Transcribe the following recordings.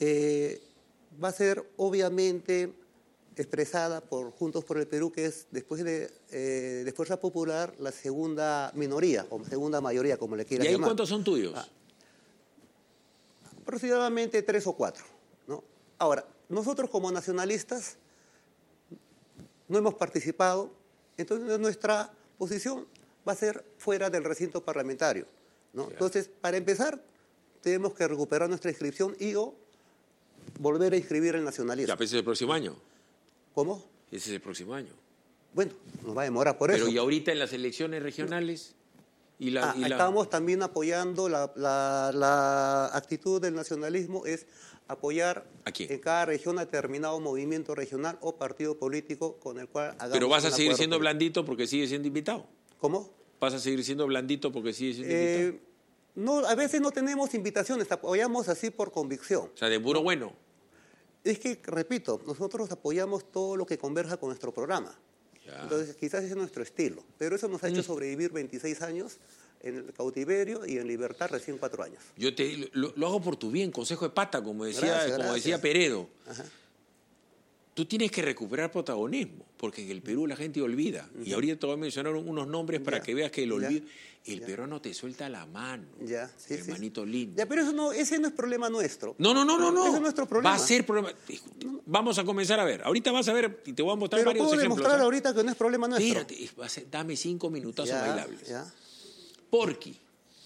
va a ser obviamente expresada por Juntos por el Perú, que es, después de Fuerza Popular, la segunda minoría, o segunda mayoría, como le quieran llamar. ¿Y ahí llamar. cuántos son tuyos? Aproximadamente 3 o 4, ¿no? Ahora, nosotros como nacionalistas no hemos participado, entonces nuestra posición va a ser fuera del recinto parlamentario, ¿no? Entonces, para empezar, tenemos que recuperar nuestra inscripción y o volver a inscribir el nacionalismo. Ya, pero ese es el próximo año. ¿Cómo? Ese es el próximo año. Bueno, nos va a demorar por eso. Pero ¿y ahorita en las elecciones regionales? Estamos también apoyando la actitud del nacionalismo, es apoyar en cada región a determinado movimiento regional o partido político con el cual hagamos. Pero vas a seguir siendo político. Blandito porque sigue siendo invitado. ¿Cómo? ¿Vas a seguir siendo Blandito porque sigue siendo invitado? No, a veces no tenemos invitaciones, apoyamos así por convicción. O sea, de puro bueno. Es que, repito, nosotros apoyamos todo lo que converja con nuestro programa. Ya. Entonces, quizás ese es nuestro estilo. Pero eso nos ha hecho sobrevivir 26 años en el cautiverio y en libertad recién 4 años. Yo lo hago por tu bien, consejo de pata, como decía Peredo. Ajá. Tú tienes que recuperar protagonismo, porque en el Perú la gente olvida. Y ahorita te voy a mencionar unos nombres para que veas que el olvido... El peruano te suelta la mano, hermanito lindo. Ya, pero ese no es problema nuestro. No. Ese es nuestro problema. Va a ser problema. Vamos a comenzar a ver. Ahorita vas a ver y te voy a mostrar varios ejemplos. Pero puedo demostrar ahorita que no es problema nuestro. Espérate, dame 5 minutazos bailables. Porky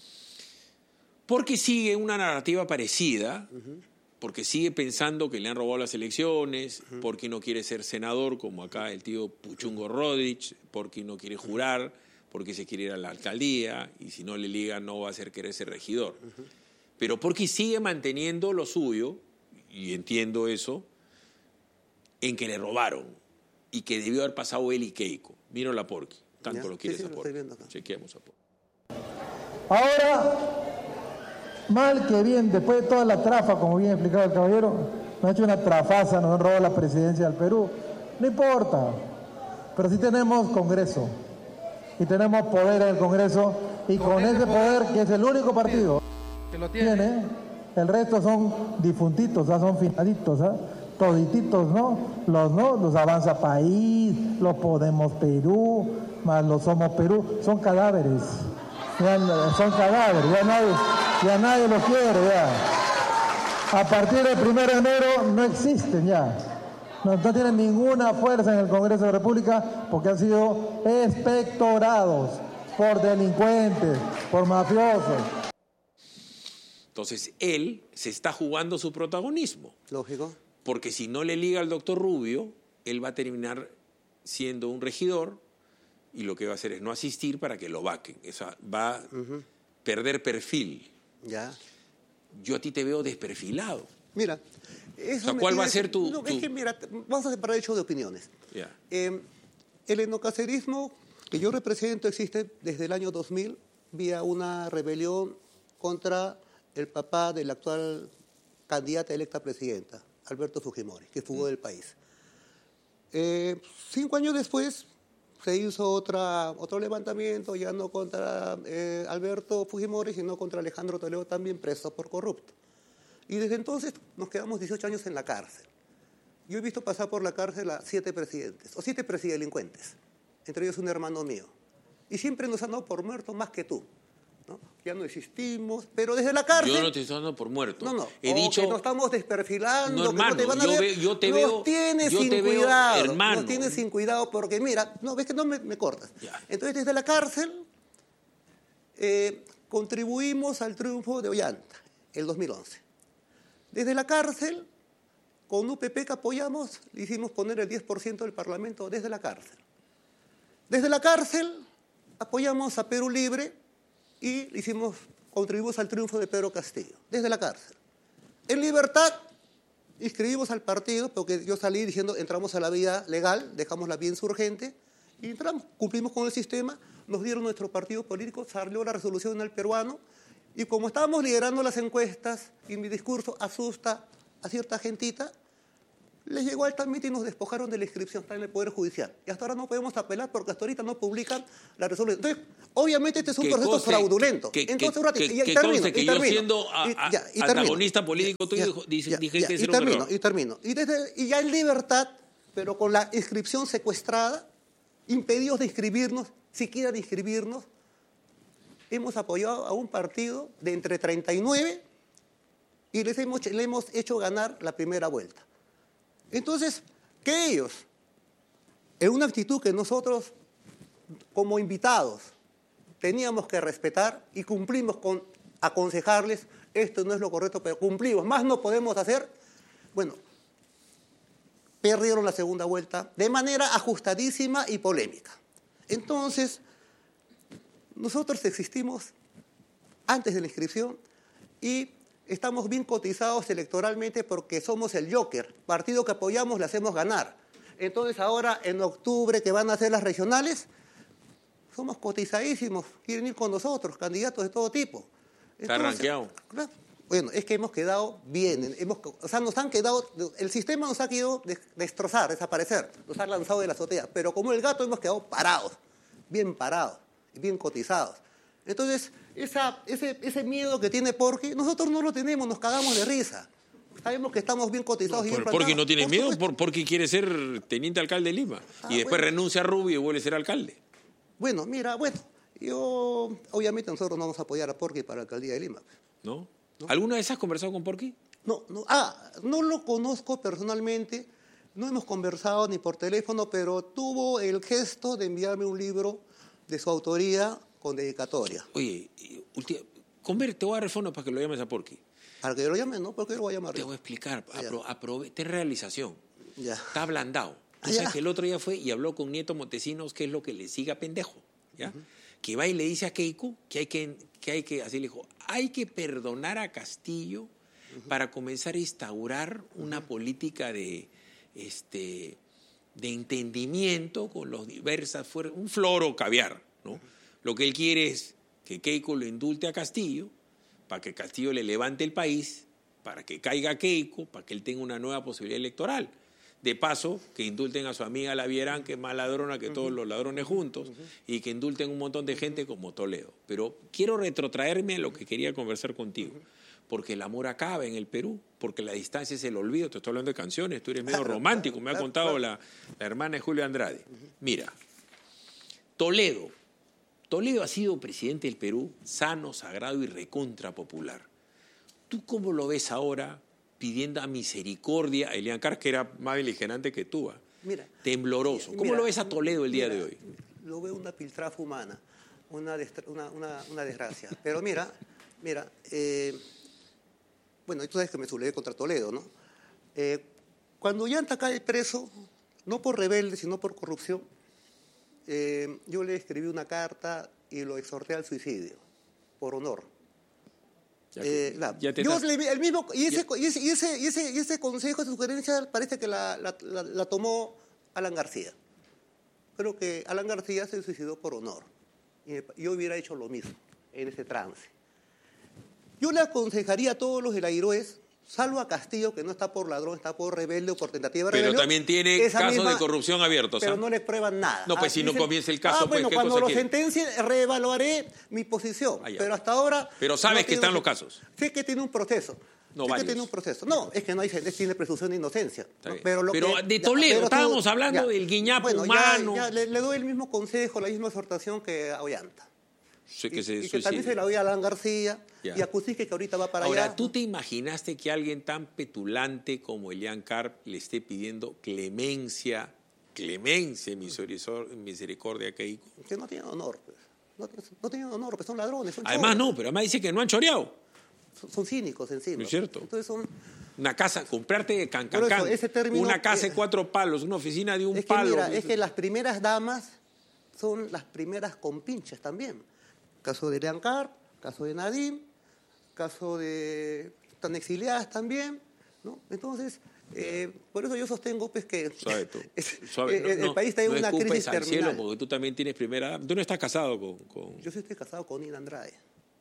sigue una narrativa parecida, porque sigue pensando que le han robado las elecciones, Porky no quiere ser senador, como acá el tío Puchungo Rodríguez, Porky no quiere jurar, porque se quiere ir a la alcaldía, y si no le liga no va a ser querer ser regidor. Pero Porky sigue manteniendo lo suyo, y entiendo eso, en que le robaron, y que debió haber pasado él y Keiko. Míralo a Porky, tanto lo quieres a Porky. Chequeemos a Porky. Ahora, mal que bien, después de toda la trafa, como bien explicado el caballero, nos ha hecho una trafaza, nos han robado la presidencia del Perú. No importa, pero sí tenemos Congreso. Y tenemos poder en el Congreso, y con ese poder, que es el único partido que lo tiene, el resto son difuntitos, son finaditos, todititos, los Avanza País, los Podemos Perú, más los Somos Perú, son cadáveres. Son cadáveres, ya nadie los quiere, ya. A partir del 1 de enero no existen ya. No tienen ninguna fuerza en el Congreso de la República porque han sido expectorados por delincuentes, por mafiosos. Entonces, él se está jugando su protagonismo. Lógico. Porque si no le liga al doctor Rubio, él va a terminar siendo un regidor y lo que va a hacer es no asistir para que lo vaquen. Va a perder perfil. Ya. Yo a ti te veo desperfilado. Mira, ¿cuál va a ser tu...? Es que, mira, vamos a separar hecho de opiniones. Yeah. El etnocacerismo que yo represento existe desde el año 2000 vía una rebelión contra el papá de la actual candidata electa presidenta, Alberto Fujimori, que fugó del país. 5 años después se hizo otro levantamiento, ya no contra Alberto Fujimori, sino contra Alejandro Toledo, también preso por corrupto. Y desde entonces nos quedamos 18 años en la cárcel. Yo he visto pasar por la cárcel a 7 presidentes, o 7 presidelincuentes, entre ellos un hermano mío. Y siempre nos han dado por muertos más que tú, ¿no? Ya no existimos, pero desde la cárcel... Yo no te estoy dando por muerto. No. He dicho... que nos estamos desperfilando, no, hermano, que no te van a ver. Yo te veo... Nos tienes yo sin te veo, cuidado. hermano. Nos tienes sin cuidado porque, mira, no, ves que no me cortas. Ya. Entonces, desde la cárcel contribuimos al triunfo de Ollanta, el 2011. Desde la cárcel, con UPP que apoyamos, le hicimos poner el 10% del Parlamento desde la cárcel. Desde la cárcel, apoyamos a Perú Libre y contribuimos al triunfo de Pedro Castillo, desde la cárcel. En libertad, inscribimos al partido, porque yo salí diciendo, entramos a la vía legal, dejamos la vía insurgente, y entramos, cumplimos con el sistema, nos dieron nuestro partido político, salió la resolución en el peruano, y como estábamos liderando las encuestas, y mi discurso asusta a cierta gentita, les llegó al trámite y nos despojaron de la inscripción, está en el Poder Judicial. Y hasta ahora no podemos apelar porque hasta ahorita no publican la resolución. Entonces, obviamente este es un proceso fraudulento. Entonces, yo siendo antagonista político tuyo dije que es un error. Y termino. Y ya en libertad, pero con la inscripción secuestrada, impedidos de inscribirnos, siquiera de inscribirnos, hemos apoyado a un partido de entre 39 y le hemos hecho ganar la primera vuelta. Entonces, que ellos, en una actitud que nosotros, como invitados, teníamos que respetar y cumplimos con aconsejarles, esto no es lo correcto, pero cumplimos, más no podemos hacer, bueno, perdieron la segunda vuelta de manera ajustadísima y polémica. Entonces, nosotros existimos antes de la inscripción y estamos bien cotizados electoralmente porque somos el Joker, partido que apoyamos le hacemos ganar. Entonces ahora en octubre que van a ser las regionales, somos cotizadísimos, quieren ir con nosotros, candidatos de todo tipo. Está rankeado. Bueno, es que hemos quedado bien, nos han quedado, el sistema nos ha querido destrozar, desaparecer, nos ha lanzado de la azotea, pero como el gato hemos quedado parados, bien cotizados. Entonces, ese miedo que tiene Porky, nosotros no lo tenemos, nos cagamos de risa. Sabemos que estamos bien cotizados y bien plantados. Porky no tiene miedo, Porky quiere ser teniente alcalde de Lima. Y después renuncia a Rubio y vuelve a ser alcalde. Bueno, obviamente nosotros no vamos a apoyar a Porky para la alcaldía de Lima. ¿No? ¿Alguna vez has conversado con Porky? No lo conozco personalmente, no hemos conversado ni por teléfono, pero tuvo el gesto de enviarme un libro de su autoría con dedicatoria. Oye, te voy a dar el fondo para que lo llames a Porky. Para que lo llame, ¿no? ¿Por qué lo voy a llamar? Te voy a explicar. Ten realización. Ya. Está ablandado. Tú sabes que el otro día fue y habló con Nieto Montesinos, que es lo que le siga pendejo. ¿Ya? Que va y le dice a Keiko que hay que, así le dijo, hay que perdonar a Castillo para comenzar a instaurar una política de entendimiento con los diversas fuerzas, un floro caviar, ¿no? Lo que él quiere es que Keiko lo indulte a Castillo, para que Castillo le levante el país, para que caiga Keiko, para que él tenga una nueva posibilidad electoral. De paso, que indulten a su amiga la Vierán, que es más ladrona que todos los ladrones juntos, y que indulten un montón de gente como Toledo. Pero quiero retrotraerme a lo que quería conversar contigo, porque el amor acaba en el Perú, porque la distancia es el olvido. Te estoy hablando de canciones, tú eres medio romántico, me ha contado la hermana de Julio Andrade. Mira, Toledo ha sido presidente del Perú, sano, sagrado y recontra popular. ¿Tú cómo lo ves ahora pidiendo a misericordia a Elian Carr, que era más beligerante que tú? Tembloroso. ¿Cómo lo ves a Toledo el día de hoy? Lo veo una piltrafa humana, una desgracia. Pero mira, tú sabes que me sublevé contra Toledo, ¿no? Cuando Ollanta cae preso, no por rebelde, sino por corrupción, yo le escribí una carta y lo exhorté al suicidio, por honor. Ese consejo, esa sugerencia, parece que la tomó Alan García. Creo que Alan García se suicidó por honor. Y yo hubiera hecho lo mismo en ese trance. Yo le aconsejaría a todos los de la Iroes, salvo a Castillo, que no está por ladrón, está por rebelde o por tentativa de rebelión. Pero también tiene casos de corrupción abiertos. Pero no le prueban nada. No, pues si no comienza el caso, pues ¿qué cuando cosa lo quiere? sentencie, reevaluaré mi posición. Pero hasta ahora... Pero sabes que están los casos. Sé que tiene un proceso. No, es que no hay tiene presunción de inocencia. ¿No? Pero de Toledo, estábamos hablando del guiñapo humano. Le doy el mismo consejo, la misma exhortación que a Ollanta. Que que también se la doy a Alan García y a Cusique, que ahorita va para allá. Ahora, ¿tú te imaginaste que alguien tan petulante como Elian Carr le esté pidiendo clemencia, misericordia a Keiko? Que no tiene honor, pues. No tienen honor, pues son ladrones, son Además choros. pero además dice que no han choreado. Son cínicos encima. ¿No es cierto? Entonces son... Una casa, comprarte una casa de 4 palos, una oficina de un palo. Mira, es que las primeras damas son las primeras compinches también. Caso de Elian Carr, caso de Nadim, caso de... Están exiliadas también, ¿no? Entonces, por eso yo sostengo pues que el país está en una crisis terminal. Cielo, porque tú también tienes primera... Tú no estás casado con... Yo sí estoy casado con Ina Andrade.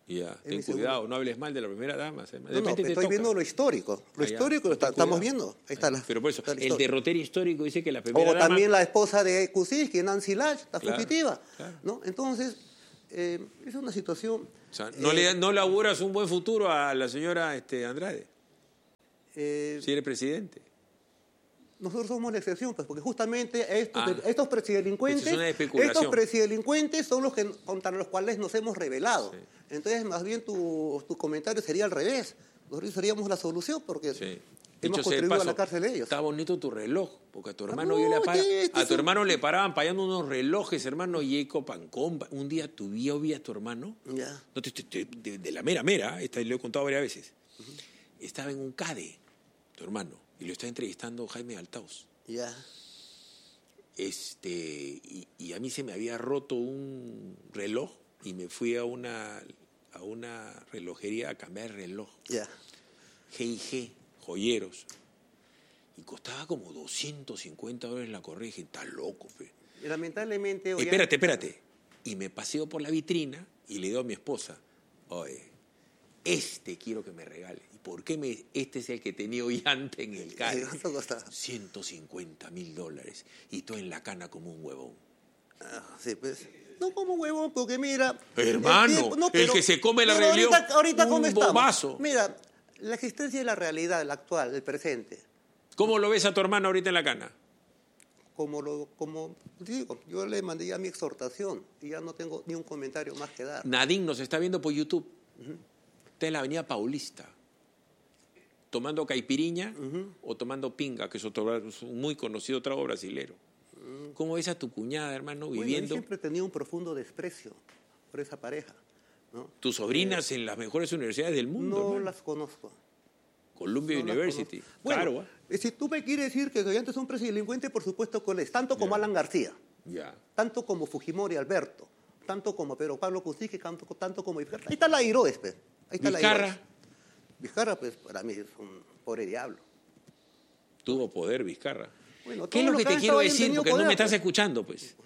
Ya, Es ten mi cuidado, no hables mal de la primera dama. De No, repente te estoy toca. viendo lo histórico. Lo Ah, ya. histórico lo Ten estamos cuidado. viendo. Ahí está Pero por eso, está la el historia. derrotero histórico dice que la primera O dama... también la esposa de Kuczynski, Nancy Lach, la Claro, fugitiva. claro. ¿No? Entonces, es una situación... O sea, no le auguras un buen futuro a la señora Andrade, si eres presidente. Nosotros somos la excepción, pues, porque justamente estos Esa presidelincuentes, es una especulación. estos presidelincuentes son los que contra los cuales nos hemos rebelado. Sí. Entonces, más bien tu comentario sería al revés. Nosotros seríamos la solución porque Sí. hemos Dicho sea de contribuido a paso, la cárcel de ellos. está bonito tu reloj, porque a tu hermano no, yo le este tu es hermano le paraban pagando unos relojes, hermano Jacob Pancón. Un día yo vi a tu hermano, Ya. no, de la mera, lo he contado varias veces. Estaba en un CADE, tu hermano, y lo está entrevistando Jaime Altaus. Ya. Y a mí se me había roto un reloj y me fui a una relojería a cambiar el reloj. Ya. G&G, joyeros. Y costaba como $250 la correa. Y dije, está loco, fe. Y lamentablemente... hoy Espérate. Y me paseo por la vitrina y le digo a mi esposa, oye, quiero que me regale. ¿Y por qué este es el que tenía llanta en el carro? ¿Cuánto costaba? $150,000. Y tú en la cana como un huevón. Sí, pues. No como huevón, porque mira... Hermano, el que se come la pero rebelión, ahorita un ¿cómo estamos? bobazo. Mira, la existencia de la realidad, la actual, el presente, ¿Cómo lo ves a tu hermano ahorita en la cana? como digo, yo le mandé ya mi exhortación y ya no tengo ni un comentario más que dar. Nadine nos está viendo por YouTube. Está en la avenida Paulista. Tomando caipiriña o tomando pinga, que es un muy conocido trago brasilero. ¿Cómo ves a tu cuñada, hermano, Bueno, yo viviendo? siempre he tenido un profundo desprecio por esa pareja, ¿no? Tus sobrinas en las mejores universidades del mundo, No hermano. las conozco. Columbia No las University. conozco. Bueno, Claro, si tú me quieres decir que Ollanta es un presidente, por supuesto que lo es, tanto como Alan García, ya. tanto como Fujimori Alberto, tanto como Pedro Pablo Kuczynski, tanto como Vizcarra. Ahí está la Iroes, pues. Ahí está Vizcarra. la Iroes. Vizcarra, pues, para mí es un pobre diablo. Tuvo poder, Vizcarra. Bueno, ¿Qué es todo lo que que te han quiero estado ahí han decir? tenido Porque no poder, me estás pues. escuchando, pues.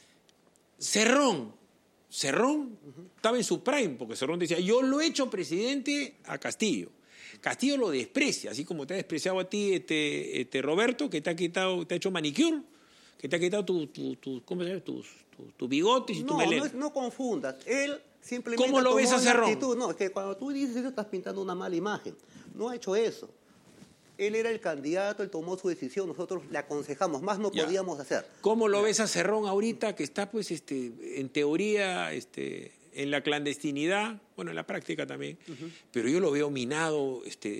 Cerrón estaba en su prime, porque Cerrón decía, yo lo he hecho presidente a Castillo. Castillo lo desprecia, así como te ha despreciado a ti Roberto, que te ha hecho manicure, que te ha quitado ¿cómo se llama? tus bigotes y tu melena. No confundas. Él simplemente ¿Cómo lo ves tomó a una Cerrón? actitud. No, es que cuando tú dices eso estás pintando una mala imagen. No ha hecho eso. Él era el candidato, él tomó su decisión, nosotros le aconsejamos, más no Ya. podíamos hacer. ¿Cómo lo ves a Cerrón ahorita, que está, pues, en teoría, en la clandestinidad, bueno, en la práctica también, pero yo lo veo minado,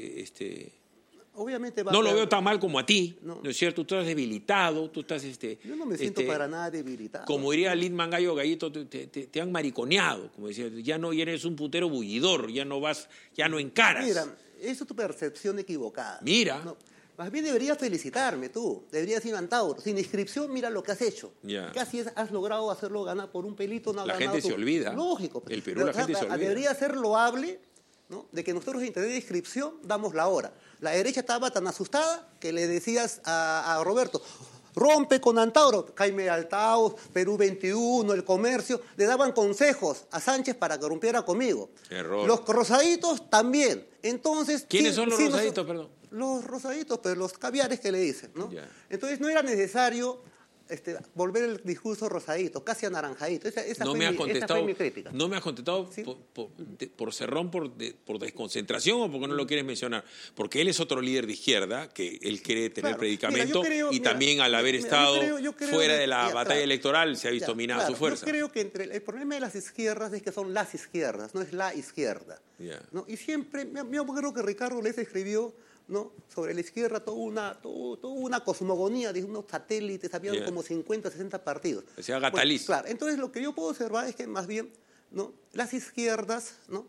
Obviamente va no a lo ser- veo tan mal como a ti, No. ¿no es cierto? Tú estás debilitado, tú estás, Yo no me siento para nada debilitado. como diría Lindman Gallo Gallito, te han mariconeado, como decía, ya eres un putero bullidor, ya no encaras. Mira, eso es tu percepción equivocada. Mira. No, más bien deberías felicitarme tú, deberías ir a Antauro. Sin inscripción, mira lo que has hecho. Ya. Casi has logrado hacerlo ganar por un pelito. No has La ganado gente se olvida. Lógico. El Perú, la gente se olvida. Debería ser loable, ¿no? De que nosotros en tener inscripción damos la hora. La derecha estaba tan asustada que le decías a Roberto, rompe con Antauro, Jaime Altaus, Perú 21, El Comercio, le daban consejos a Sánchez para que rompiera conmigo. Error. Los rosaditos también. Entonces, ¿Quiénes son los rosaditos, perdón? Los rosaditos, pero los caviares que le dicen, ¿no? Ya. Entonces no era necesario volver el discurso rosadito, casi anaranjadito. Esa No fue me has esa contestado, fue mi crítica. no me has contestado Sí. por Cerrón, por desconcentración o porque no lo quieres mencionar. Porque él es otro líder de izquierda, que él quiere tener Claro. predicamento, Mira, yo creo- y mira, también al haber mira, yo estado creo fuera que- de la ya, batalla claro. electoral se ha visto Ya, minada claro, su fuerza. Yo creo que el problema de las izquierdas es que son las izquierdas, no es la izquierda. Ya. ¿No? Y siempre, yo creo que Ricardo Les escribió, ¿no?, sobre la izquierda toda una cosmogonía de unos satélites, había Ya. como 50, 60 partidos. Decía Gataliz. Bueno, claro, entonces lo que yo puedo observar es que más bien, ¿no?, las izquierdas, ¿no?,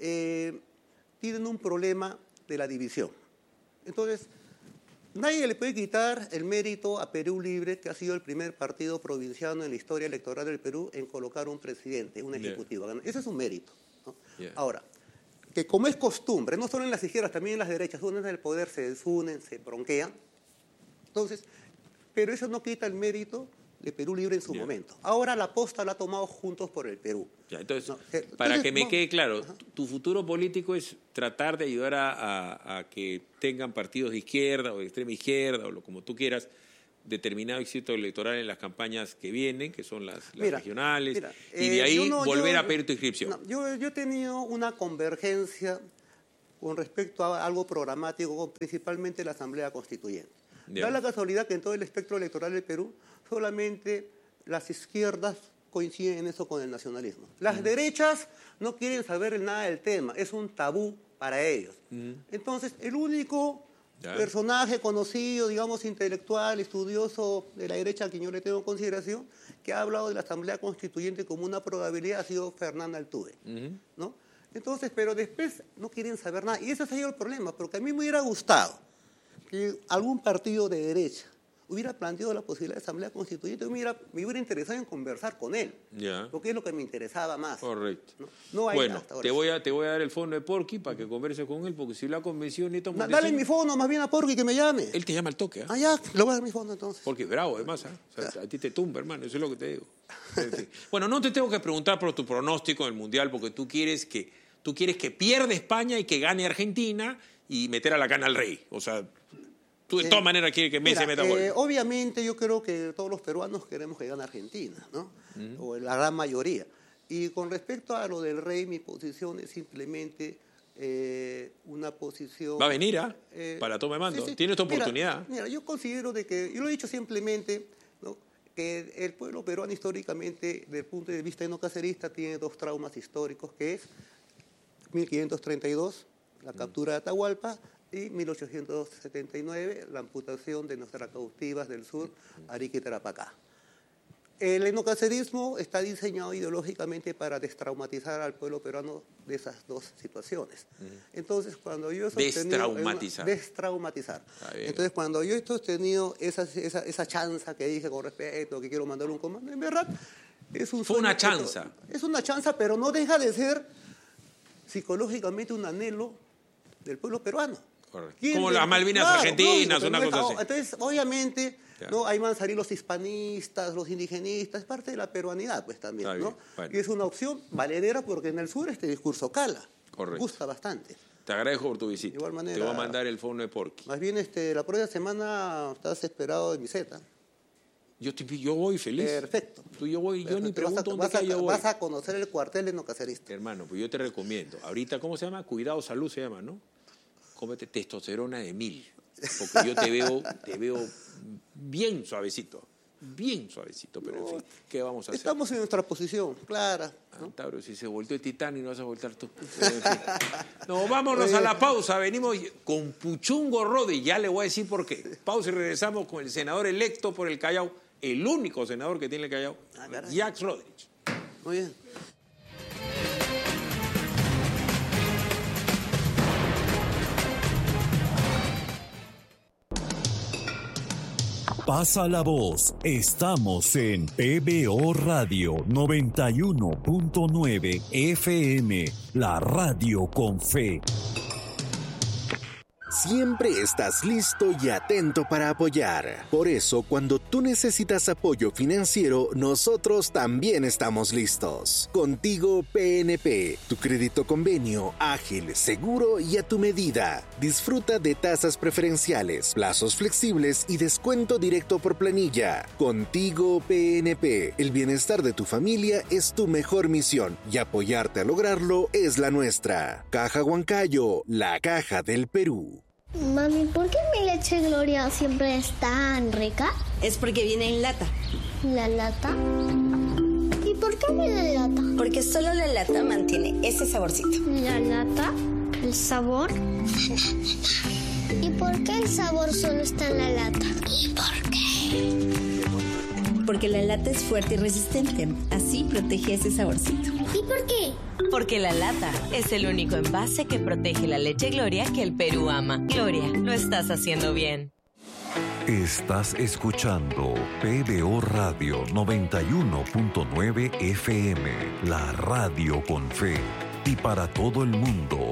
tienen un problema de la división. Entonces, nadie le puede quitar el mérito a Perú Libre, que ha sido el primer partido provinciano en la historia electoral del Perú en colocar un presidente, un Ya. ejecutivo. Ese es un mérito, ¿no? Ya. Ahora, que como es costumbre, no solo en las izquierdas, también en las derechas, unen del poder, se desunen, se bronquean. Entonces, pero eso no quita el mérito de Perú Libre en su momento. Ahora la posta la ha tomado Juntos por el Perú. Ya, entonces, para que me quede claro, tu futuro político es tratar de ayudar a que tengan partidos de izquierda o de extrema izquierda o como tú quieras, determinado éxito electoral en las campañas que vienen, que son las regionales, y de ahí volver a pedir tu inscripción. Yo he tenido una convergencia con respecto a algo programático, principalmente la Asamblea Constituyente. Da la casualidad que en todo el espectro electoral del Perú, solamente las izquierdas coinciden en eso con el nacionalismo. Las derechas no quieren saber nada del tema, es un tabú para ellos. Entonces, el único personaje conocido, digamos, intelectual, estudioso de la derecha a quien yo le tengo en consideración, que ha hablado de la Asamblea Constituyente como una probabilidad ha sido Fernanda Altuve, ¿no? Entonces, pero después no quieren saber nada. Y ese ha sido el problema, porque a mí me hubiera gustado que algún partido de derecha hubiera planteado la posibilidad de Asamblea Constituyente, me hubiera interesado en conversar con él, porque es lo que me interesaba más. Correcto. No hay bueno, hasta ahora. te voy a dar el fondo de Porky para que converse con él, porque si la convención y toma dale mi fondo más bien a Porky que me llame. Él te llama al toque, Ah, ya, le voy a dar mi fondo entonces. Porque es bravo, además, o sea, a ti te tumba, hermano, eso es lo que te digo. Bueno, no te tengo que preguntar por tu pronóstico en el Mundial, porque tú quieres que pierda España y que gane Argentina y meter a la cana al rey. O sea, tú de todas maneras quieres que Messi meta gol. Obviamente yo creo que todos los peruanos queremos que gane Argentina, ¿no? O la gran mayoría. Y con respecto a lo del rey, mi posición es simplemente una posición... Va a venir, para la toma de mando. Sí. Tienes tu oportunidad. Mira, yo considero de que, yo lo he dicho simplemente, ¿no?, que el pueblo peruano históricamente, desde el punto de vista etnocacerista, tiene dos traumas históricos, que es 1532, la captura de Atahualpa, y 1879, la amputación de nuestras cautivas del sur, Arica y Tarapacá. El etnocacerismo está diseñado ideológicamente para destraumatizar al pueblo peruano de esas dos situaciones. Entonces, cuando yo he sostenido... Destraumatizar. Entonces, cuando yo he sostenido esa chanza que dije con respecto, que quiero mandar un comando, en verdad, es un... Fue una chanza. Es una chanza, pero no deja de ser psicológicamente un anhelo del pueblo peruano. Correcto. Como las Malvinas argentinas, una cosa así. Entonces, obviamente, ¿no?, ahí van a salir los hispanistas, los indigenistas, es parte de la peruanidad, pues también, ¿no? Bueno. Y es una opción valedera porque en el sur este discurso cala. Correcto. Gusta bastante. Te agradezco por tu visita. De igual manera, te voy a mandar el fondo de Porky. Más bien, la próxima semana estás esperado de mi zeta. Yo voy feliz. Perfecto. Yo ni pregunto dónde yo voy. Vas a conocer el cuartel etnocacerista. Hermano, pues yo te recomiendo. Ahorita, ¿cómo se llama? Cuidado Salud se llama, ¿no? Cómete testosterona de 1000. Porque yo te veo bien suavecito. Bien suavecito, pero en fin, ¿qué vamos a hacer? Estamos en nuestra posición, clara, ¿no? Tauro, si se volteó el Titanic, no vas a voltear tú. No, vámonos a la pausa. Venimos con Puchungo Rodi. Ya le voy a decir por qué. Pausa y regresamos con el senador electo por el Callao, el único senador que tiene el Callao, Jacques Rodríguez. Muy bien. Pasa la voz, estamos en PBO Radio 91.9 FM, la radio con fe. Siempre estás listo y atento para apoyar. Por eso, cuando tú necesitas apoyo financiero, nosotros también estamos listos. Contigo PNP, tu crédito convenio, ágil, seguro y a tu medida. Disfruta de tasas preferenciales, plazos flexibles y descuento directo por planilla. Contigo PNP, el bienestar de tu familia es tu mejor misión y apoyarte a lograrlo es la nuestra. Caja Huancayo, la caja del Perú. Mami, ¿por qué mi leche Gloria siempre es tan rica? Es porque viene en lata. ¿La lata? ¿Y por qué viene en lata? Porque solo la lata mantiene ese saborcito. ¿La lata? ¿El sabor? ¿Y por qué el sabor solo está en la lata? ¿Y por qué? Porque la lata es fuerte y resistente. Así protege ese saborcito. ¿Y por qué? Porque la lata es el único envase que protege la leche Gloria que el Perú ama. Gloria, lo estás haciendo bien. Estás escuchando PBO Radio 91.9 FM, la radio con fe. Y para todo el mundo,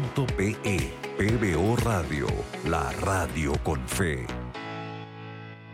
www.pbo.pe. PBO Radio, la radio con fe.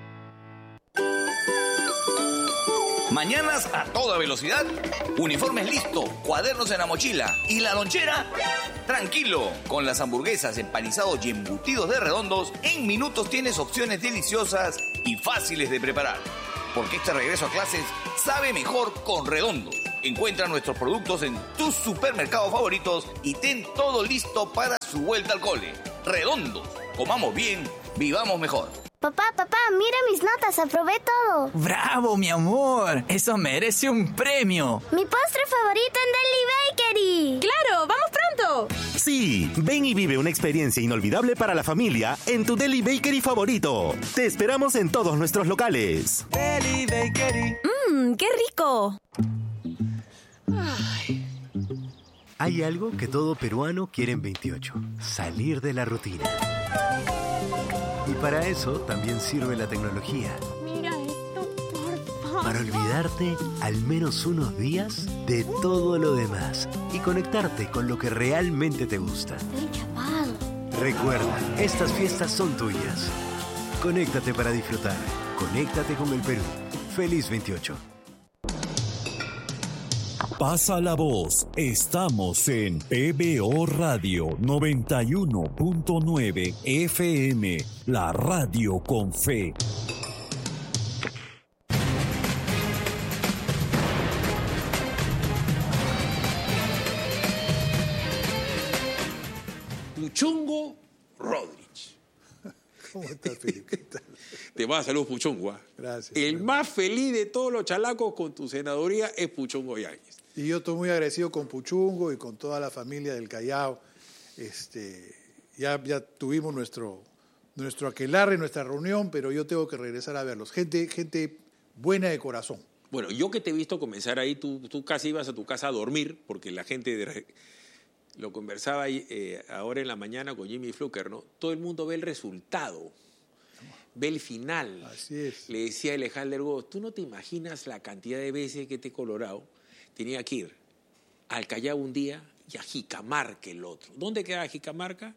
Mañanas a toda velocidad, uniformes listo, cuadernos en la mochila y la lonchera. Tranquilo, con las hamburguesas, empanizados y embutidos de Redondos, en minutos tienes opciones deliciosas y fáciles de preparar. Porque este regreso a clases sabe mejor con Redondos. Encuentra nuestros productos en tus supermercados favoritos y ten todo listo para su vuelta al cole. Redondos, comamos bien, vivamos mejor. Papá, mira mis notas, aprobé todo. ¡Bravo, mi amor! Eso merece un premio. Mi postre favorito en Deli Bakery. ¡Claro! ¡Vamos pronto! Sí, ven y vive una experiencia inolvidable para la familia en tu Deli Bakery favorito. Te esperamos en todos nuestros locales. Deli Bakery. ¡Qué rico! Hay algo que todo peruano quiere en 28, salir de la rutina. Y para eso también sirve la tecnología. Mira esto, por favor. Para olvidarte al menos unos días de todo lo demás y conectarte con lo que realmente te gusta. Estoy chapado. Recuerda, estas fiestas son tuyas. Conéctate para disfrutar. Conéctate con el Perú. Feliz 28. Pasa la voz. Estamos en PBO Radio 91.9 FM, la radio con fe. Puchungo Rodríguez. ¿Cómo estás, Felipe? ¿Qué tal? Te va a salud, Puchungo. Gracias. El más feliz de todos los chalacos con tu senaduría es Puchungo Yáñez. Y yo estoy muy agradecido con Puchungo y con toda la familia del Callao. Ya tuvimos nuestro aquelarre, nuestra reunión, pero yo tengo que regresar a verlos. Gente buena de corazón. Bueno, yo que te he visto comenzar ahí, tú casi ibas a tu casa a dormir, porque la gente, lo conversaba ahí, ahora en la mañana con Jimmy Fluker, ¿no? Todo el mundo ve el resultado, ve el final. Así es. Le decía Alejandro Gómez, tú no te imaginas la cantidad de veces que te he colorado. Tenía que ir al Callao un día y a Jicamarca el otro. ¿Dónde queda Jicamarca?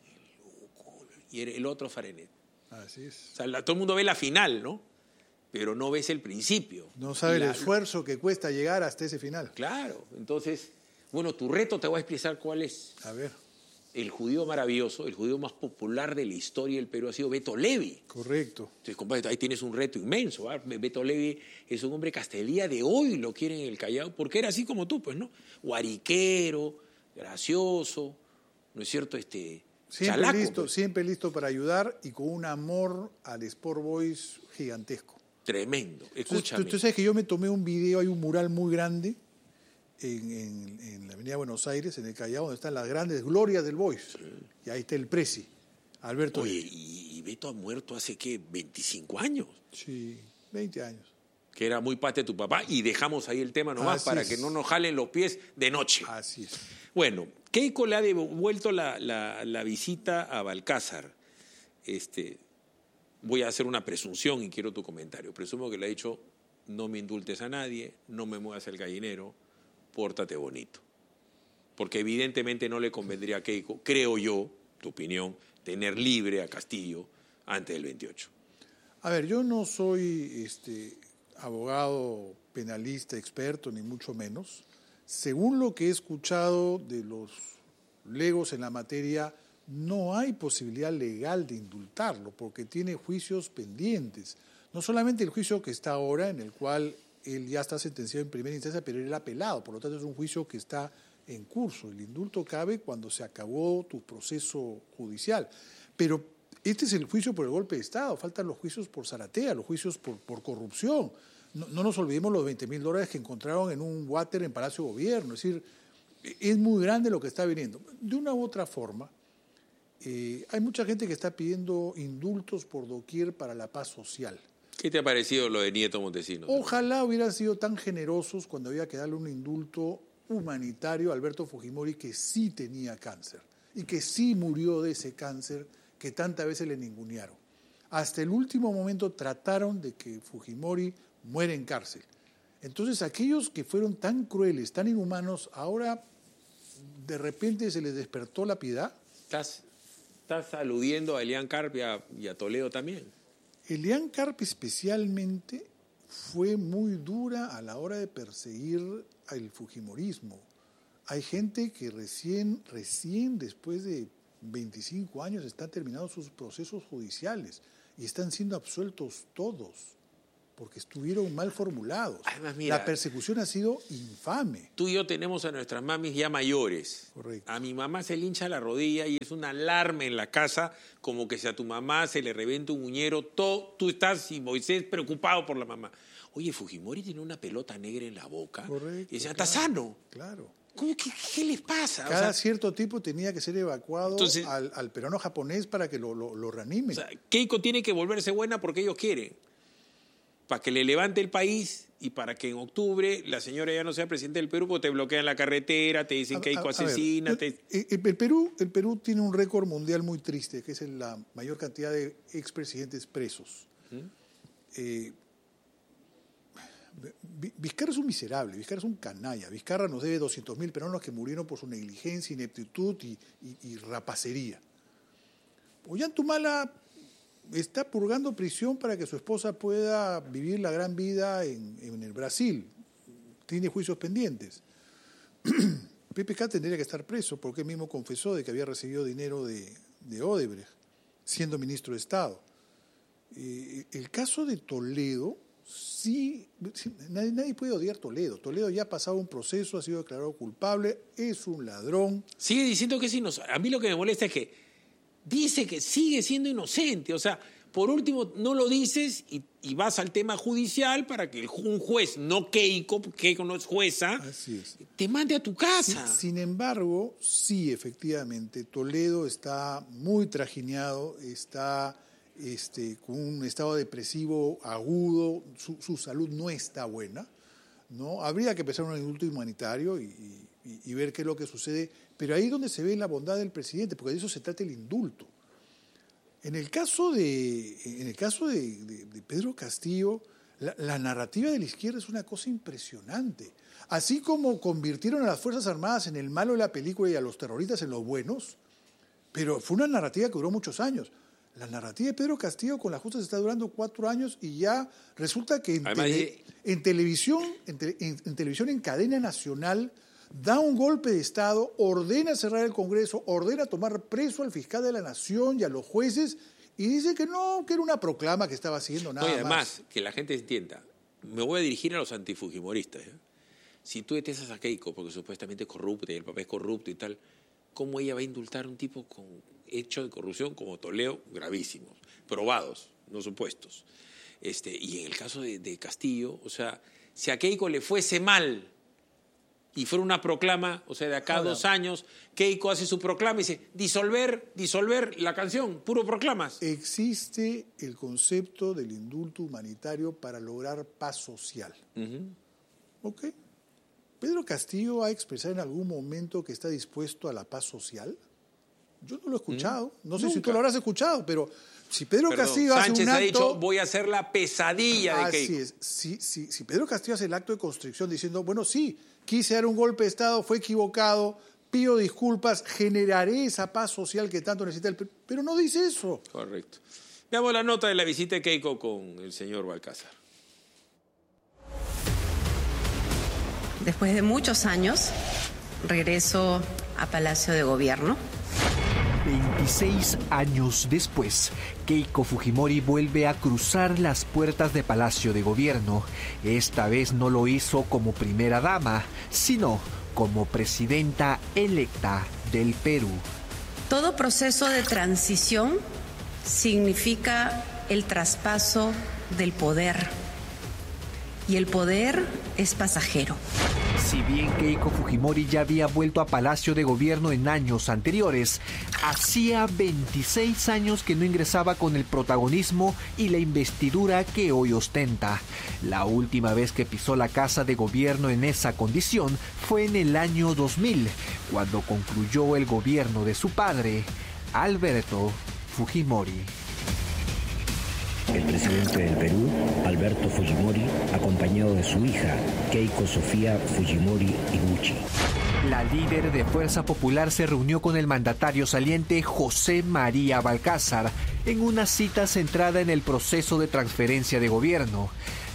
Y el otro Farenet. Así es. O sea, todo el mundo ve la final, ¿no? Pero no ves el principio. No sabe el esfuerzo que cuesta llegar hasta ese final. Claro. Entonces, bueno, tu reto te voy a explicar cuál es. A ver. El judío maravilloso, el judío más popular de la historia del Perú ha sido Beto Levi. Correcto. Entonces, compadre, ahí tienes un reto inmenso. ¿Va? Beto Levi es un hombre que hasta el día de hoy lo quieren en el Callao, porque era así como tú, pues, ¿no? Guariquero, gracioso, ¿no es cierto? Chalaco, pues. Siempre listo para ayudar y con un amor al Sport Boys gigantesco. Tremendo. Escúchame. Tú sabes que yo me tomé un video, hay un mural muy grande en la Avenida Buenos Aires, en el Callao, donde están las grandes glorias del Boys. Sí. Y ahí está el Presi, Alberto. Oye, y Beto ha muerto hace, ¿qué? 25 años. Sí, 20 años. Que era muy parte de tu papá, y dejamos ahí el tema nomás para que no nos jalen los pies de noche. Así es. Bueno, Keiko le ha devuelto la visita a Balcázar. Voy a hacer una presunción y quiero tu comentario. Presumo que le ha dicho, no me indultes a nadie, no me muevas el gallinero, pórtate bonito. Porque evidentemente no le convendría a Keiko, creo yo, tu opinión, tener libre a Castillo antes del 28. A ver, yo no soy abogado penalista experto, ni mucho menos. Según lo que he escuchado de los legos en la materia, no hay posibilidad legal de indultarlo porque tiene juicios pendientes. No solamente el juicio que está ahora, en el cual él ya está sentenciado en primera instancia, pero él era apelado, por lo tanto es un juicio que está en curso. El indulto cabe cuando se acabó tu proceso judicial. Pero este es el juicio por el golpe de Estado, faltan los juicios por zaratea, los juicios por corrupción. No nos olvidemos los $20,000 que encontraron en un water en Palacio de Gobierno. Es decir, es muy grande lo que está viniendo. De una u otra forma, hay mucha gente que está pidiendo indultos por doquier para la paz social. ¿Qué te ha parecido lo de Nieto Montesinos? Ojalá hubieran sido tan generosos cuando había que darle un indulto humanitario a Alberto Fujimori, que sí tenía cáncer y que sí murió de ese cáncer que tantas veces le ningunearon. Hasta el último momento trataron de que Fujimori muera en cárcel. Entonces, aquellos que fueron tan crueles, tan inhumanos, ahora de repente se les despertó la piedad. ¿Estás aludiendo a Elian Carp y a Toledo también? Elian Carp especialmente fue muy dura a la hora de perseguir el fujimorismo. Hay gente que recién después de 25 años están terminados sus procesos judiciales y están siendo absueltos todos porque estuvieron mal formulados. Además, mira, la persecución ha sido infame. Tú y yo tenemos a nuestras mamis ya mayores. Correcto. A mi mamá se le hincha la rodilla y es una alarma en la casa, como que si a tu mamá se le revienta un uñero, tú estás y Moisés preocupado por la mamá. Oye, Fujimori tiene una pelota negra en la boca. Correcto, y dice, está sano. Claro. ¿Qué les pasa? Cada cierto tiempo tenía que ser evacuado al peruano japonés para que lo reanimen. O sea, Keiko tiene que volverse buena porque ellos quieren. Para que le levante el país y para que en octubre la señora ya no sea presidente del Perú, porque te bloquean la carretera, te dicen Keiko asesina. El Perú tiene un récord mundial muy triste, que es la mayor cantidad de expresidentes presos. Vizcarra es un miserable, Vizcarra es un canalla. Vizcarra nos debe 200.000 peruanos que murieron por su negligencia, ineptitud y rapacería. Ollantumala está purgando prisión para que su esposa pueda vivir la gran vida en el Brasil. Tiene juicios pendientes. PPK tendría que estar preso porque él mismo confesó de que había recibido dinero de Odebrecht, siendo ministro de Estado. El caso de Toledo, sí, nadie puede odiar Toledo. Toledo ya ha pasado un proceso, ha sido declarado culpable, es un ladrón. Sigue diciendo que es inocente. A mí lo que me molesta es que dice que sigue siendo inocente. O sea, por último, no lo dices y vas al tema judicial para que un juez, no Keiko, porque Keiko no es jueza, te mande a tu casa. Sin embargo, sí, efectivamente, Toledo está muy trajineado, está con un estado depresivo agudo, su salud no está buena, ¿no? Habría que pensar en un indulto humanitario y ver qué es lo que sucede, pero ahí es donde se ve la bondad del presidente, porque de eso se trata el indulto. En el caso de Pedro Castillo, la narrativa de la izquierda es una cosa impresionante. Así como convirtieron a las Fuerzas Armadas en el malo de la película y a los terroristas en los buenos, pero fue una narrativa que duró muchos años. La narrativa de Pedro Castillo con la justa se está durando 4 años y ya resulta que en televisión, en cadena nacional, da un golpe de Estado, ordena cerrar el Congreso, ordena tomar preso al fiscal de la Nación y a los jueces y dice que no, que era una proclama que estaba haciendo nada más. Además, que la gente entienda, me voy a dirigir a los antifujimoristas. Si tú detestas a Keiko porque supuestamente es corrupta y el papá es corrupto y tal, ¿cómo ella va a indultar a un tipo con hechos de corrupción como Toledo, gravísimos, probados, no supuestos? Y en el caso de Castillo, o sea, si a Keiko le fuese mal y fuera una proclama, o sea, de acá a 2 años, Keiko hace su proclama y dice, disolver la canción, puro proclamas. Existe el concepto del indulto humanitario para lograr paz social. ¿Ok? ¿Pedro Castillo ha expresado en algún momento que está dispuesto a la paz social? Yo no lo he escuchado. No sé si tú lo habrás escuchado, pero si Pedro Castillo hace Sánchez un acto... ha dicho, voy a hacer la pesadilla de Keiko. Así es. Si Pedro Castillo hace el acto de constricción diciendo, bueno, sí, quise dar un golpe de Estado, fue equivocado, pido disculpas, generaré esa paz social que tanto necesita el Perú. Pero no dice eso. Correcto. Veamos la nota de la visita de Keiko con el señor Balcázar. Después de muchos años, regreso a Palacio de Gobierno. 26 años después, Keiko Fujimori vuelve a cruzar las puertas de Palacio de Gobierno. Esta vez no lo hizo como primera dama, sino como presidenta electa del Perú. Todo proceso de transición significa el traspaso del poder. Y el poder es pasajero. Si bien Keiko Fujimori ya había vuelto a Palacio de Gobierno en años anteriores, hacía 26 años que no ingresaba con el protagonismo y la investidura que hoy ostenta. La última vez que pisó la Casa de Gobierno en esa condición fue en el año 2000, cuando concluyó el gobierno de su padre, Alberto Fujimori. El presidente del Perú, Alberto Fujimori, acompañado de su hija, Keiko Sofía Fujimori Iguchi. La líder de Fuerza Popular se reunió con el mandatario saliente José María Balcázar en una cita centrada en el proceso de transferencia de gobierno.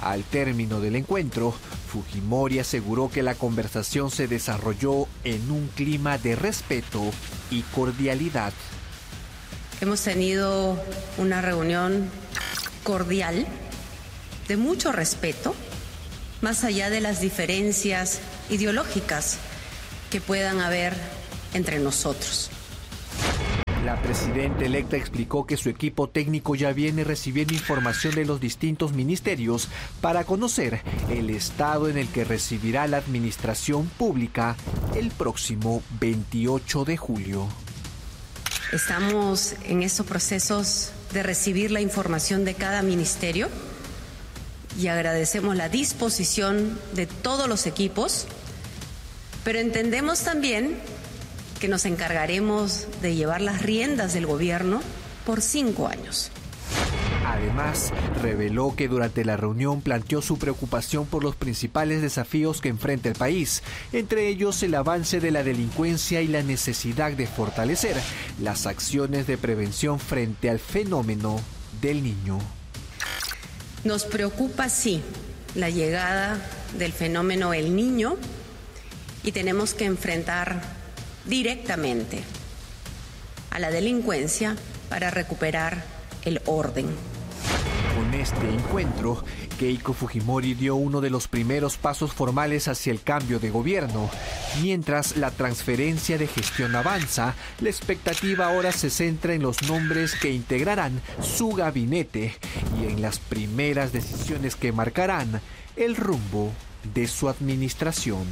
Al término del encuentro, Fujimori aseguró que la conversación se desarrolló en un clima de respeto y cordialidad. Hemos tenido una reunión cordial, de mucho respeto, más allá de las diferencias ideológicas que puedan haber entre nosotros. La presidenta electa explicó que su equipo técnico ya viene recibiendo información de los distintos ministerios para conocer el estado en el que recibirá la administración pública el próximo 28 de julio. Estamos en estos procesos de recibir la información de cada ministerio y agradecemos la disposición de todos los equipos, pero entendemos también que nos encargaremos de llevar las riendas del gobierno por 5 años. Además, reveló que durante la reunión planteó su preocupación por los principales desafíos que enfrenta el país, entre ellos el avance de la delincuencia y la necesidad de fortalecer las acciones de prevención frente al fenómeno del Niño. Nos preocupa, sí, la llegada del fenómeno El Niño y tenemos que enfrentar directamente a la delincuencia para recuperar el orden. Con este encuentro, Keiko Fujimori dio uno de los primeros pasos formales hacia el cambio de gobierno. Mientras la transferencia de gestión avanza, la expectativa ahora se centra en los nombres que integrarán su gabinete y en las primeras decisiones que marcarán el rumbo de su administración.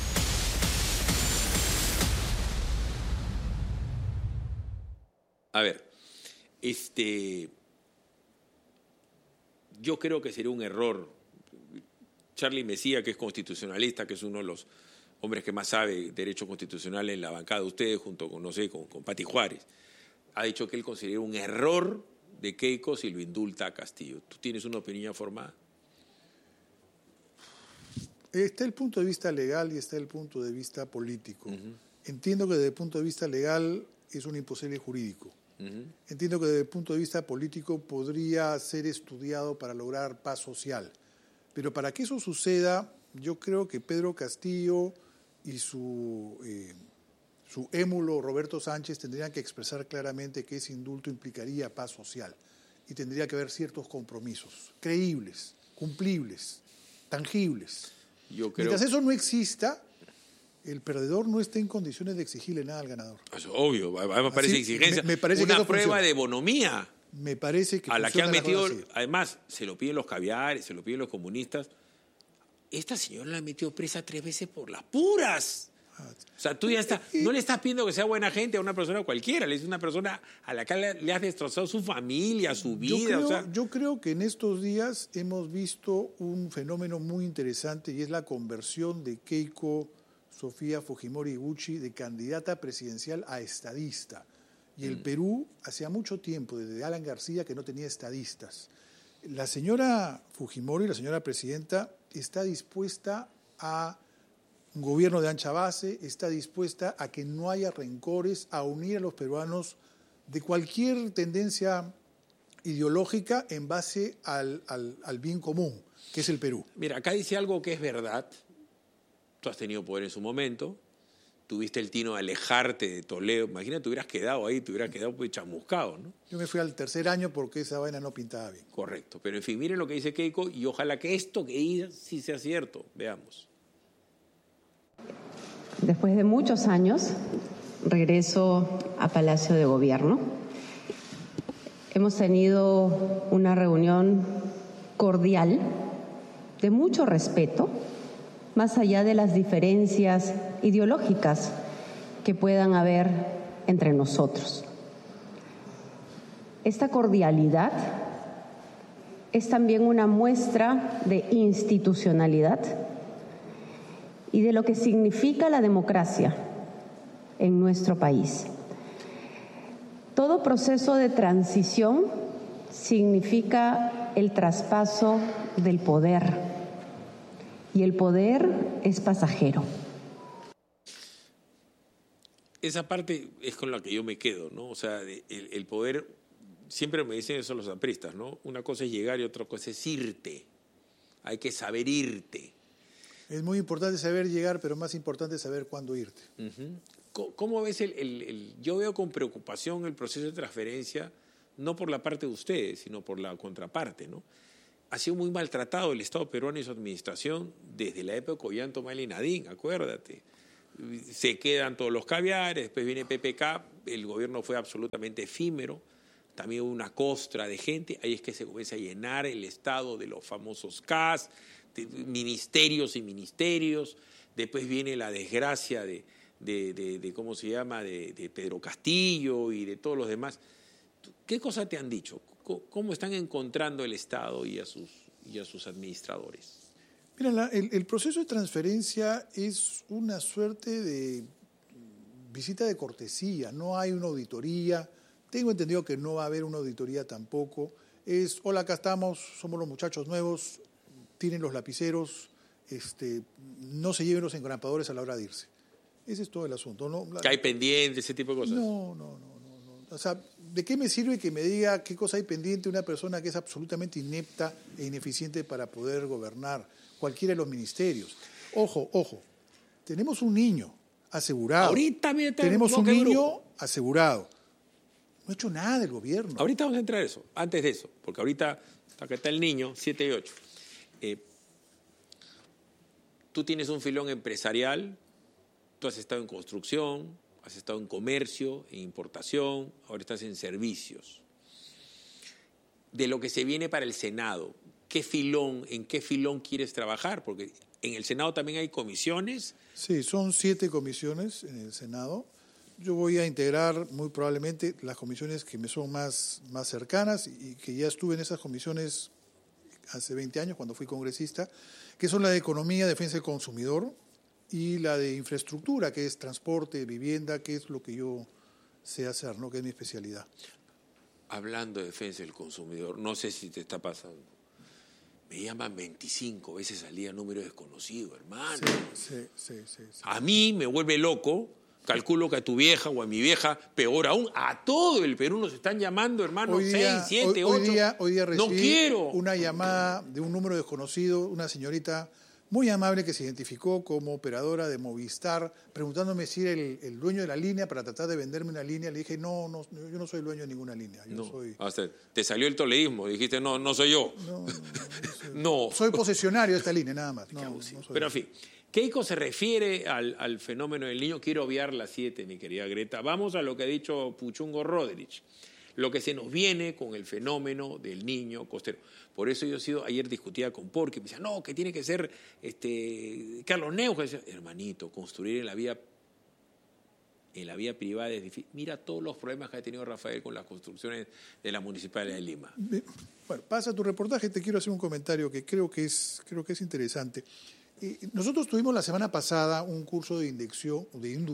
A ver, yo creo que sería un error. Charlie Mesía, que es constitucionalista, que es uno de los hombres que más sabe derecho constitucional en la bancada de ustedes, junto con, no sé, con Pati Juárez, ha dicho que él considera un error de Keiko si lo indulta a Castillo. ¿Tú tienes una opinión formada? Está el punto de vista legal y está el punto de vista político. Entiendo que desde el punto de vista legal es un imposible jurídico. Entiendo que desde el punto de vista político podría ser estudiado para lograr paz social. Pero para que eso suceda, yo creo que Pedro Castillo y su émulo Roberto Sánchez tendrían que expresar claramente que ese indulto implicaría paz social y tendría que haber ciertos compromisos creíbles, cumplibles, tangibles. Mientras eso no exista, el perdedor no está en condiciones de exigirle nada al ganador. Es obvio, además parece exigencia. Me parece una que prueba funciona. de bonomía. Me parece que a la que han metido, así. además, se lo piden los caviares, se lo piden los comunistas. Esta señora la han metido presa 3 veces por las puras. O sea, tú ya estás, no le estás pidiendo que sea buena gente a una persona cualquiera, le dices una persona a la que le has destrozado su familia, su vida. Yo creo que en estos días hemos visto un fenómeno muy interesante y es la conversión de Keiko Sofía Fujimori Iguchi de candidata presidencial a estadista. Y el Perú hacía mucho tiempo, desde Alan García, que no tenía estadistas. La señora Fujimori, la señora presidenta, está dispuesta a un gobierno de ancha base, está dispuesta a que no haya rencores, a unir a los peruanos de cualquier tendencia ideológica en base al bien común, que es el Perú. Mira, acá dice algo que es verdad. Tú has tenido poder en su momento, tuviste el tino de alejarte de Toledo. Imagínate, te hubieras quedado ahí, te hubieras quedado pues chamuscado, ¿no? Yo me fui al tercer año porque esa vaina no pintaba bien. Correcto, pero en fin, miren lo que dice Keiko y ojalá que esto que diga sí sea cierto. Veamos. Después de muchos años, regreso a Palacio de Gobierno. Hemos tenido una reunión cordial, de mucho respeto, más allá de las diferencias ideológicas que puedan haber entre nosotros. Esta cordialidad es también una muestra de institucionalidad y de lo que significa la democracia en nuestro país. Todo proceso de transición significa el traspaso del poder. Y el poder es pasajero. Esa parte es con la que yo me quedo, ¿no? O sea, el poder, siempre me dicen eso los apristas, ¿no? Una cosa es llegar y otra cosa es irte. hay que saber irte. Es muy importante saber llegar, pero más importante es saber cuándo irte. ¿Cómo ves yo veo con preocupación el proceso de transferencia, no por la parte de ustedes, sino por la contraparte, ¿no? Ha sido muy maltratado el Estado peruano y su administración desde la época de Ollanta-Humala y Nadine, acuérdate. Se quedan todos los caviares, después viene PPK, el gobierno fue absolutamente efímero, también hubo una costra de gente, ahí es que se comienza a llenar el Estado de los famosos CAS, de ministerios y ministerios, después viene la desgracia de ¿cómo se llama?, de Pedro Castillo y de todos los demás. ¿Qué cosa te han dicho? ¿Cómo están encontrando el Estado y a sus administradores? Mira, el proceso de transferencia es una suerte de visita de cortesía, no hay una auditoría, tengo entendido que no va a haber una auditoría tampoco, hola, acá estamos, somos los muchachos nuevos, tienen los lapiceros, no se lleven los engrampadores a la hora de irse. Ese es todo el asunto, ¿no? ¿Que hay pendiente, ese tipo de cosas? No. O sea, ¿de qué me sirve que me diga qué cosa hay pendiente una persona que es absolutamente inepta e ineficiente para poder gobernar cualquiera de los ministerios? Ojo, tenemos un niño asegurado. Ahorita tenemos un niño asegurado. No ha hecho nada del gobierno. Ahorita vamos a entrar a eso, antes de eso, porque ahorita acá está el niño, 7 y 8. Tú tienes un filón empresarial, tú has estado en construcción, has estado en comercio, en importación, ahora estás en servicios. De lo que se viene para el Senado, ¿en qué filón quieres trabajar? Porque en el Senado también hay comisiones. Sí, son 7 comisiones en el Senado. Yo voy a integrar muy probablemente las comisiones que me son más cercanas y que ya estuve en esas comisiones hace 20 años cuando fui congresista, que son la de Economía, Defensa del Consumidor, y la de infraestructura, que es transporte, vivienda, que es lo que yo sé hacer, ¿no? Que es mi especialidad. Hablando de defensa del consumidor, no sé si te está pasando. Me llaman 25 veces al día número desconocido, hermano. Sí. A mí me vuelve loco. Calculo que a tu vieja o a mi vieja, peor aún, a todo el Perú nos están llamando, hermano, 6, 7, 8. Hoy día recibí no quiero. Una llamada de un número desconocido, una señorita muy amable que se identificó como operadora de Movistar, preguntándome si era el dueño de la línea para tratar de venderme una línea. Le dije, no, yo no soy el dueño de ninguna línea. Te salió el toledismo, dijiste, no soy yo. No. Soy posesionario de esta línea, nada más. Pero en fin, Keiko se refiere al fenómeno del niño. Quiero obviar las 7, mi querida Greta. Vamos a lo que ha dicho Puchungo Rodríguez. Lo que se nos viene con el fenómeno del niño costero. Por eso ayer discutía con Porqui, me decía, no, que tiene que ser Carlos Neuja. Decía, hermanito, construir en la vía privada es difícil. Mira todos los problemas que ha tenido Rafael con las construcciones de la Municipalidad de Lima. Bueno, pasa tu reportaje, te quiero hacer un comentario que creo que es interesante. Nosotros tuvimos la semana pasada un curso de inducción,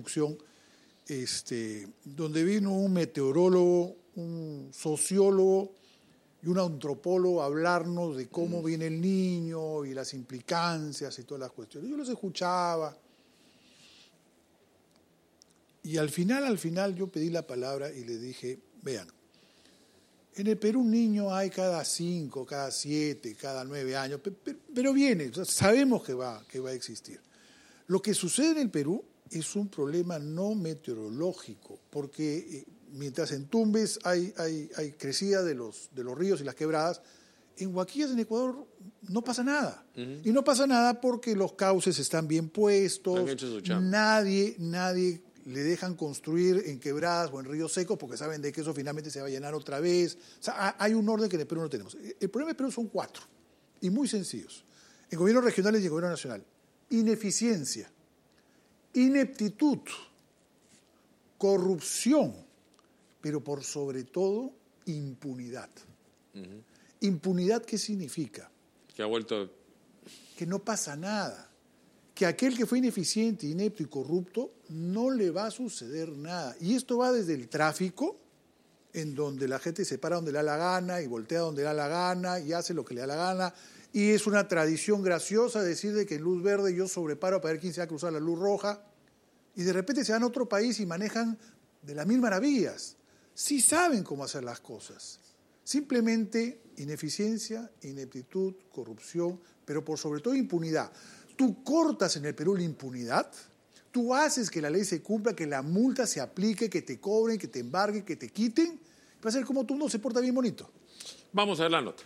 donde vino un meteorólogo, un sociólogo y un antropólogo a hablarnos de cómo viene el niño y las implicancias y todas las cuestiones. Yo los escuchaba y al final yo pedí la palabra y le dije, vean, en el Perú un niño hay cada 5, cada 7, cada 9 años, pero viene, sabemos que va a existir. Lo que sucede en el Perú es un problema no meteorológico, porque mientras en Tumbes hay crecida de los ríos y las quebradas, en Huaquillas, en Ecuador, no pasa nada. Y no pasa nada porque los cauces están bien puestos, nadie le dejan construir en quebradas o en ríos secos porque saben de que eso finalmente se va a llenar otra vez. O sea, hay un orden que en el Perú no tenemos. El problema del Perú son 4, y muy sencillos. En gobiernos regionales y en gobierno nacional. Ineficiencia, ineptitud, corrupción, pero por sobre todo impunidad. ¿Impunidad qué significa? Que ha vuelto... Que no pasa nada. Que aquel que fue ineficiente, inepto y corrupto no le va a suceder nada. Y esto va desde el tráfico, en donde la gente se para donde le da la gana y voltea donde le da la gana y hace lo que le da la gana. Y es una tradición graciosa decir de que en luz verde yo sobreparo para ver quién se va a cruzar la luz roja. Y de repente se van a otro país y manejan de las mil maravillas. Sí saben cómo hacer las cosas. Simplemente ineficiencia, ineptitud, corrupción, pero por sobre todo impunidad. Tú cortas en el Perú la impunidad, tú haces que la ley se cumpla, que la multa se aplique, que te cobren, que te embarguen, que te quiten. Va a ser como tú no se porta bien bonito. Vamos a ver la nota.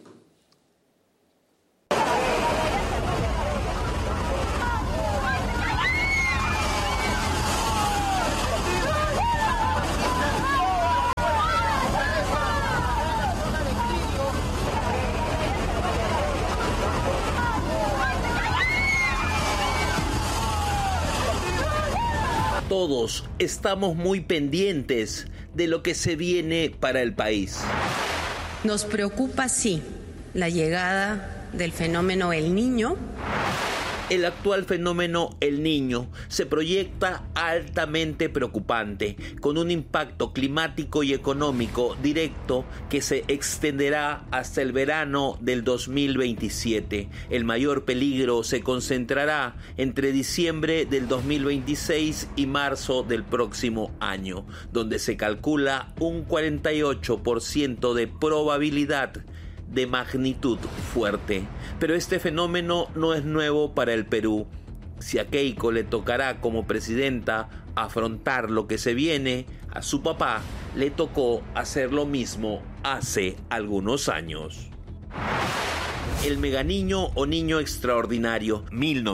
Todos estamos muy pendientes de lo que se viene para el país. Nos preocupa, sí, la llegada del fenómeno El Niño. El actual fenómeno El Niño se proyecta altamente preocupante, con un impacto climático y económico directo que se extenderá hasta el verano del 2027. El mayor peligro se concentrará entre diciembre del 2026 y marzo del próximo año, donde se calcula un 48% de probabilidad de magnitud fuerte. Pero este fenómeno no es nuevo para el Perú. Si a Keiko le tocará como presidenta afrontar lo que se viene, a su papá le tocó hacer lo mismo hace algunos años. El Meganiño o Niño Extraordinario,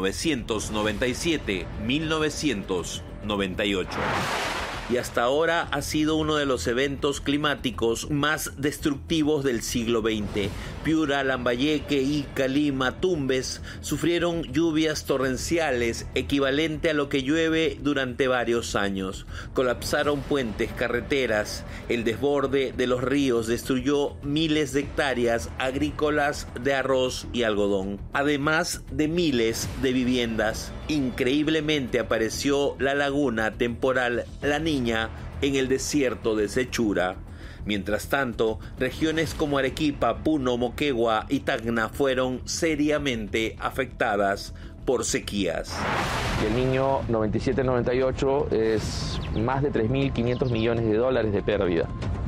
1997-1998. Y hasta ahora ha sido uno de los eventos climáticos más destructivos del siglo XX. Piura, Lambayeque, Ica, Lima, Tumbes sufrieron lluvias torrenciales equivalente a lo que llueve durante varios años. Colapsaron puentes, carreteras, el desborde de los ríos destruyó miles de hectáreas agrícolas de arroz y algodón, además de miles de viviendas. Increíblemente apareció la laguna temporal La Niña en el desierto de Sechura. Mientras tanto, regiones como Arequipa, Puno, Moquegua y Tacna fueron seriamente afectadas por sequías. El Niño 97-98 es más de 3.500 millones de dólares de pérdida.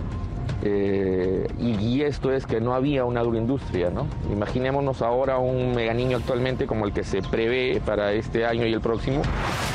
Y esto es que no había una agroindustria, ¿no? Imaginémonos ahora un Meganiño actualmente como el que se prevé para este año y el próximo.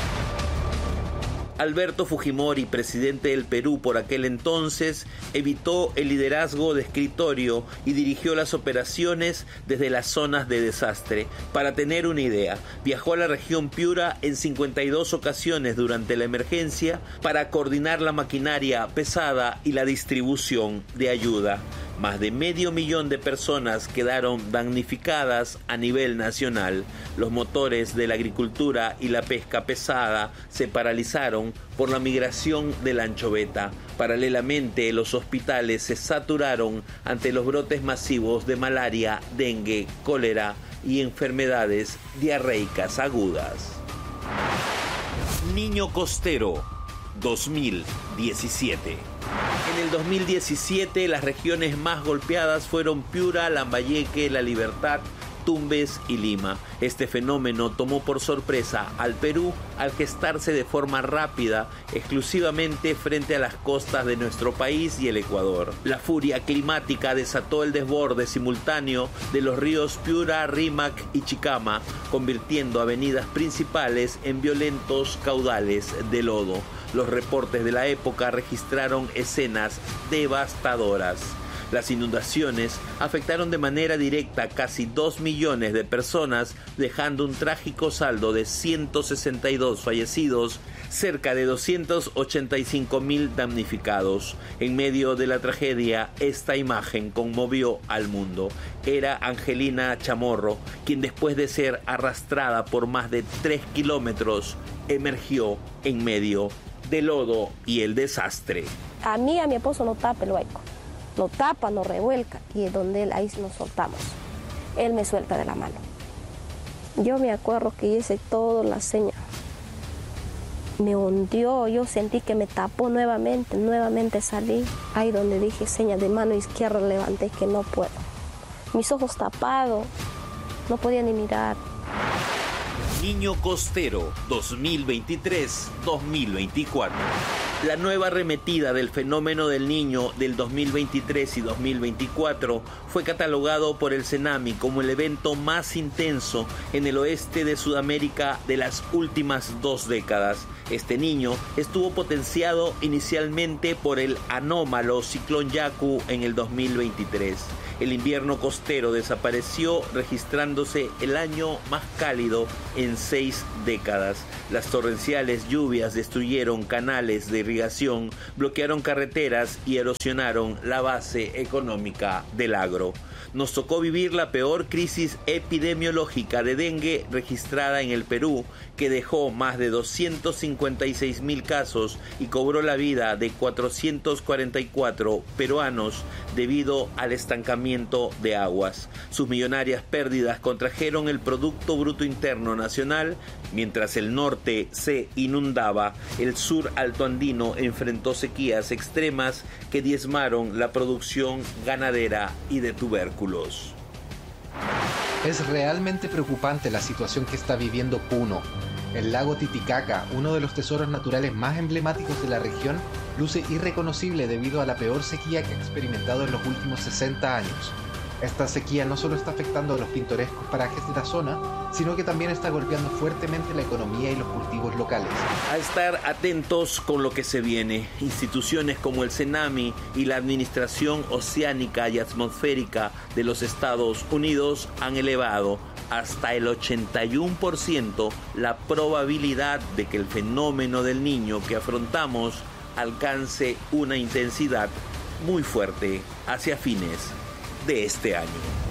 Alberto Fujimori, presidente del Perú por aquel entonces, evitó el liderazgo de escritorio y dirigió las operaciones desde las zonas de desastre. Para tener una idea, viajó a la región Piura en 52 ocasiones durante la emergencia para coordinar la maquinaria pesada y la distribución de ayuda. Más de 500,000 de personas quedaron damnificadas a nivel nacional. Los motores de la agricultura y la pesca pesada se paralizaron por la migración de la anchoveta. Paralelamente, los hospitales se saturaron ante los brotes masivos de malaria, dengue, cólera y enfermedades diarreicas agudas. Niño costero, 2017. En el 2017 las regiones más golpeadas fueron Piura, Lambayeque, La Libertad, Tumbes y Lima. Este fenómeno tomó por sorpresa al Perú al gestarse de forma rápida exclusivamente frente a las costas de nuestro país y el Ecuador. La furia climática desató el desborde simultáneo de los ríos Piura, Rímac y Chicama, convirtiendo avenidas principales en violentos caudales de lodo. Los reportes de la época registraron escenas devastadoras. Las inundaciones afectaron de manera directa a casi 2 millones de personas, dejando un trágico saldo de 162 fallecidos, cerca de 285,000 damnificados. En medio de la tragedia, esta imagen conmovió al mundo. Era Angelina Chamorro, quien después de ser arrastrada por más de 3 kilómetros, emergió en medio del lodo y el desastre. A mí, a mi esposo no tapa el hueco. Lo tapa, nos revuelca y es donde él, ahí nos soltamos. Él me suelta de la mano. Yo me acuerdo que hice toda la seña. Me hundió, yo sentí que me tapó nuevamente salí. Ahí donde dije seña de mano izquierda levanté que no puedo. Mis ojos tapados, no podía ni mirar. Niño costero 2023-2024. La nueva arremetida del fenómeno del Niño del 2023 y 2024 fue catalogado por el CENAMI como el evento más intenso en el oeste de Sudamérica de las últimas 2 décadas. Este Niño estuvo potenciado inicialmente por el anómalo ciclón Yaku en el 2023. El invierno costero desapareció, registrándose el año más cálido en 6 décadas. Las torrenciales lluvias destruyeron canales de irrigación, bloquearon carreteras y erosionaron la base económica del agro. Nos tocó vivir la peor crisis epidemiológica de dengue registrada en el Perú, que dejó más de 256.000 casos y cobró la vida de 444 peruanos debido al estancamiento de aguas. Sus millonarias pérdidas contrajeron el Producto Bruto Interno Nacional, mientras el norte se inundaba. El sur altoandino enfrentó sequías extremas que diezmaron la producción ganadera y de tubérculos. Es realmente preocupante la situación que está viviendo Puno. El lago Titicaca, uno de los tesoros naturales más emblemáticos de la región, luce irreconocible debido a la peor sequía que ha experimentado en los últimos 60 años. Esta sequía no solo está afectando a los pintorescos parajes de la zona, sino que también está golpeando fuertemente la economía y los cultivos locales. A estar atentos con lo que se viene. Instituciones como el CENAMI y la Administración Oceánica y Atmosférica de los Estados Unidos han elevado hasta el 81% la probabilidad de que el fenómeno del Niño que afrontamos alcance una intensidad muy fuerte hacia fines de este año.